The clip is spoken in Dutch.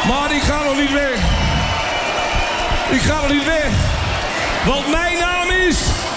Maar ik ga nog niet weg. Ik ga nog niet weg. Want mijn naam is...